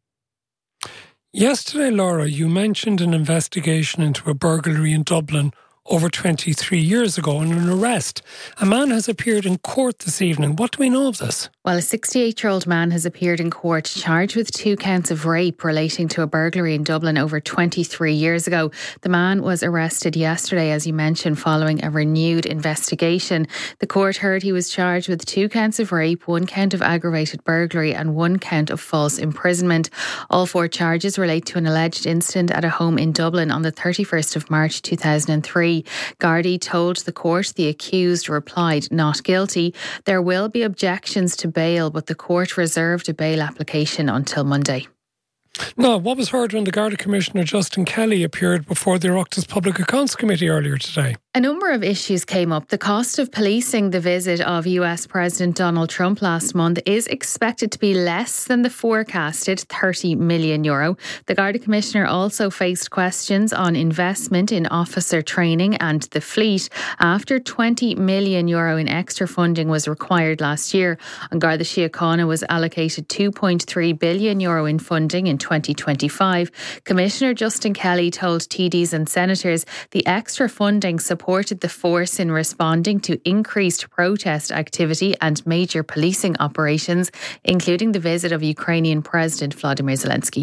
Yesterday, Laura, you mentioned an investigation into a burglary in Dublin over twenty-three years ago and an arrest. A man has appeared in court this evening. What do we know of this? Well, a sixty-eight-year-old man has appeared in court charged with two counts of rape relating to a burglary in Dublin over twenty-three years ago. The man was arrested yesterday, as you mentioned, following a renewed investigation. The court heard he was charged with two counts of rape, one count of aggravated burglary and one count of false imprisonment. All four charges relate to an alleged incident at a home in Dublin on the thirty-first of March two thousand three. Gardaí told the court the accused replied not guilty. There will be objections to bail, but the court reserved a bail application until Monday. Now, what was heard when the Garda Commissioner Justin Kelly appeared before the Oireachtas Public Accounts Committee earlier today? A number of issues came up. The cost of policing the visit of U S President Donald Trump last month is expected to be less than the forecasted thirty million euro. The Garda Commissioner also faced questions on investment in officer training and the fleet after twenty million euro in extra funding was required last year. An Garda Síochána was allocated two point three billion euro in funding in twenty twenty-five. Commissioner Justin Kelly told T Ds and senators the extra funding supported the force in responding to increased protest activity and major policing operations, including the visit of Ukrainian President Vladimir Zelensky.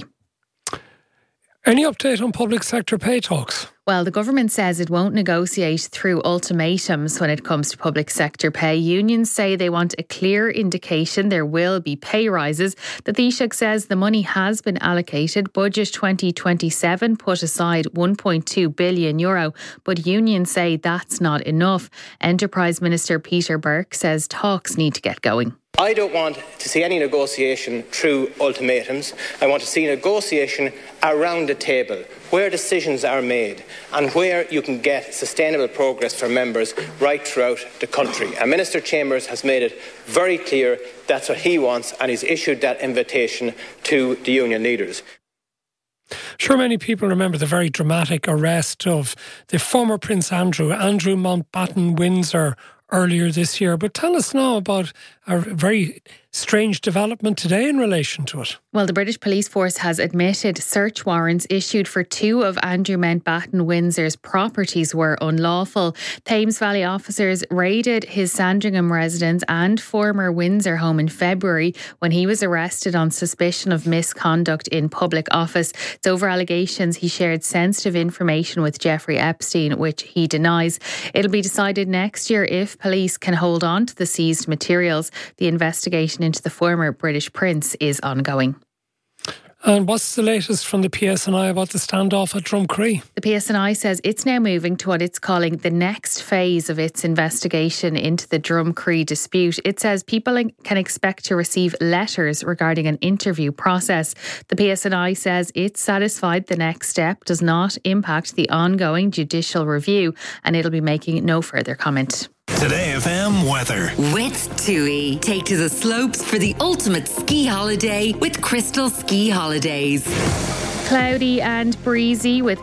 Any update on public sector pay talks? Well, the government says it won't negotiate through ultimatums when it comes to public sector pay. Unions say they want a clear indication there will be pay rises. The Taoiseach says the money has been allocated. Budget twenty twenty-seven put aside one point two billion euro, but unions say that's not enough. Enterprise Minister Peter Burke says talks need to get going. I don't want to see any negotiation through ultimatums. I want to see negotiation around the table where decisions are made and where you can get sustainable progress for members right throughout the country. And Minister Chambers has made it very clear that's what he wants, and he's issued that invitation to the union leaders. Sure, many people remember the very dramatic arrest of the former Prince Andrew, Andrew Mountbatten Windsor, earlier this year. But tell us now about a very strange development today in relation to it. Well, the British Police Force has admitted search warrants issued for two of Andrew Mountbatten Windsor's properties were unlawful. Thames Valley officers raided his Sandringham residence and former Windsor home in February when he was arrested on suspicion of misconduct in public office. It's over allegations he shared sensitive information with Jeffrey Epstein, which he denies. It'll be decided next year if police can hold on to the seized materials. The investigation into the former British prince is ongoing. And what's the latest from the P S N I about the standoff at Drumcree? The P S N I says it's now moving to what it's calling the next phase of its investigation into the Drumcree dispute. It says people can expect to receive letters regarding an interview process. The P S N I says it's satisfied the next step does not impact the ongoing judicial review, and it'll be making no further comment. Today F M weather. With TUI, take to the slopes for the ultimate ski holiday with Crystal Ski Holidays. Cloudy and breezy with